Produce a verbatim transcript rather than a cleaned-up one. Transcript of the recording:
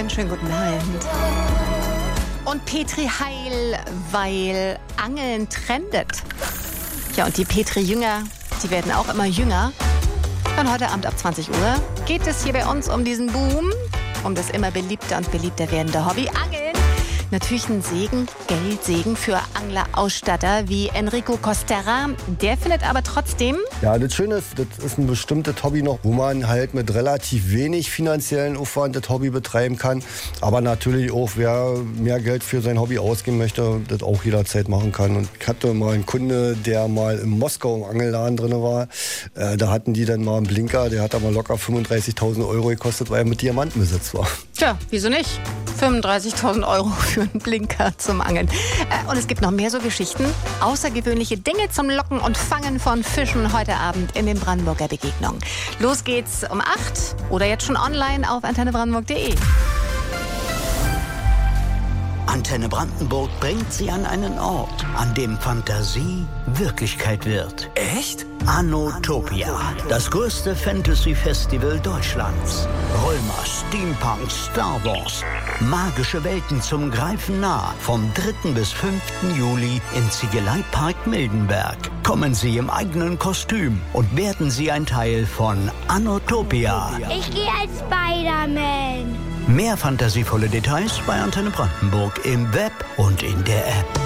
Einen schönen guten Abend. Und Petri Heil, weil Angeln trendet. Ja, und die Petri-Jünger, die werden auch immer jünger. Und heute Abend ab zwanzig Uhr geht es hier bei uns um diesen Boom, um das immer beliebter und beliebter werdende Hobby Angeln. Natürlich ein Segen, Geldsegen für Anglerausstatter wie Enrico Costerra. Der findet aber trotzdem... Ja, das Schöne ist, das ist ein bestimmtes Hobby noch, wo man halt mit relativ wenig finanziellen Aufwand das Hobby betreiben kann. Aber natürlich auch, wer mehr Geld für sein Hobby ausgeben möchte, das auch jederzeit machen kann. Und ich hatte mal einen Kunde, der mal in Moskau im Angelladen drin war. Äh, da hatten die dann mal einen Blinker, der hat aber locker fünfunddreißigtausend Euro gekostet, weil er mit Diamanten besetzt war. Tja, wieso nicht? fünfunddreißigtausend Euro für einen Blinker zum Angeln. Äh, und es gibt noch mehr so Geschichten. Außergewöhnliche Dinge zum Locken und Fangen von Fischen heute Abend in den Brandenburger Begegnungen. Los geht's um acht oder jetzt schon online auf antenne brandenburg punkt de. Antenne Brandenburg bringt Sie an einen Ort, an dem Fantasie Wirklichkeit wird. Echt? Anotopia, das größte Fantasy-Festival Deutschlands. Römer, Steampunk, Star Wars. Magische Welten zum Greifen nah. Vom dritten bis fünften Juli im Ziegeleipark Mildenberg. Kommen Sie im eigenen Kostüm und werden Sie ein Teil von Anotopia. Ich gehe als Spider-Man. Mehr fantasievolle Details bei Antenne Brandenburg im Web und in der App.